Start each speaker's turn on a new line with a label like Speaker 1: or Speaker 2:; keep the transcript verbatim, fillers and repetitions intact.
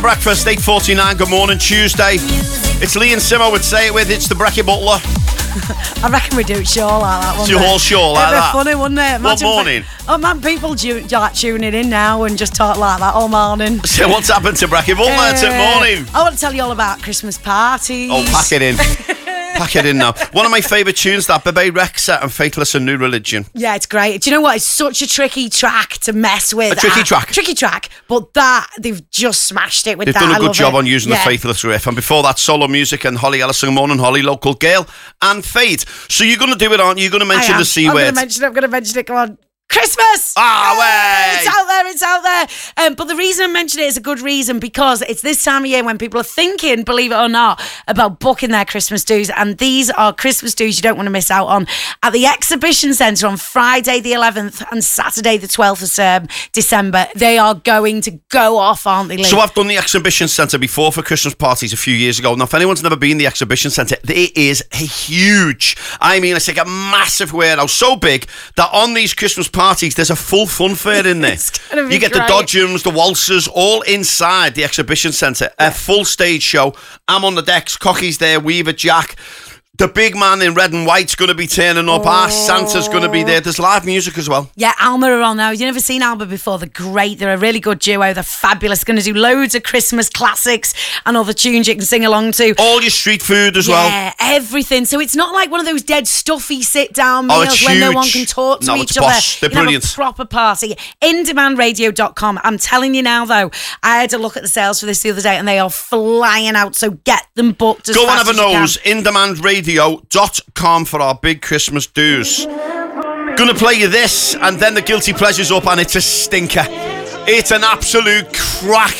Speaker 1: Breakfast, eight forty-nine, good morning, Tuesday. It's Lee and Simo would say it with, it's the Brecky Butler.
Speaker 2: I reckon we do it sure like that, wouldn't
Speaker 1: It's your whole show like
Speaker 2: It'd
Speaker 1: that.
Speaker 2: be funny, wouldn't it? Imagine
Speaker 1: What morning?
Speaker 2: Pe- oh man, people do, like tuning in now and just talk like that all morning.
Speaker 1: So what's happened to Brecky Butler
Speaker 2: Uh,
Speaker 1: uh, morning?
Speaker 2: I want to tell you all about Christmas parties.
Speaker 1: Oh, pack it in. Pack it in now. One of my favourite tunes, that Bebe Rexha and Faithless and New Religion.
Speaker 2: Yeah, it's great. Do you know what? It's such a tricky track to mess with.
Speaker 1: A tricky
Speaker 2: Uh,
Speaker 1: track?
Speaker 2: Tricky track. But that, they've just smashed it with
Speaker 1: They've
Speaker 2: that.
Speaker 1: done a
Speaker 2: I
Speaker 1: good
Speaker 2: love
Speaker 1: job
Speaker 2: it.
Speaker 1: on using
Speaker 2: Yeah.
Speaker 1: the Faithless riff. And before that, Solo Music and Holly Ellison. Good morning, Holly, local girl. And Fate. So you're going to do it, aren't you? You're going to
Speaker 2: I
Speaker 1: mention
Speaker 2: am.
Speaker 1: the C
Speaker 2: I'm
Speaker 1: word.
Speaker 2: going to mention it. I'm going to mention it. Come on. Christmas!
Speaker 1: Ah, way!
Speaker 2: It's out there, it's out there. Um, but the reason I mention it is a good reason, because it's this time of year when people are thinking, believe it or not, about booking their Christmas dues. And these are Christmas dues you don't want to miss out on. At the Exhibition Centre on Friday the eleventh and Saturday the twelfth of December, they are going to go off, aren't they, Lee?
Speaker 1: So I've done the Exhibition Centre before for Christmas parties a few years ago. Now, if anyone's never been to the Exhibition Centre, it is a huge, I mean, it's like a massive warehouse, so big that on these Christmas parties, there's a full fun fair in there.
Speaker 2: gonna be
Speaker 1: You get
Speaker 2: great.
Speaker 1: the dodgems, the waltzers, all inside the Exhibition Centre. A full stage show. I'm on the decks, Cocky's there, Weaver, Jack. The big man in red and white's going to be turning up. Our Santa's going to be there. There's live music as well.
Speaker 2: Yeah, Alma are on now. You've never seen Alma before. They're great. They're a really good duo. They're fabulous. Going to do loads of Christmas classics and other tunes you can sing along to.
Speaker 1: All your street food as well.
Speaker 2: Yeah, everything. So it's not like one of those dead stuffy sit-down
Speaker 1: Oh,
Speaker 2: meals
Speaker 1: it's
Speaker 2: where no
Speaker 1: huge.
Speaker 2: one can talk to
Speaker 1: No,
Speaker 2: each
Speaker 1: it's
Speaker 2: other.
Speaker 1: boss. They're
Speaker 2: You can have
Speaker 1: brilliant.
Speaker 2: a proper party. in demand radio dot com. I'm telling you now, though, I had a look at the sales for this the other day and they are flying out. So get them booked as
Speaker 1: Go and
Speaker 2: fast
Speaker 1: have a
Speaker 2: as you can.
Speaker 1: nose, in demand radio dot com for our big Christmas dues. Gonna play you this, and then the Guilty Pleasure's up, and it's a stinker. It's an absolute crack.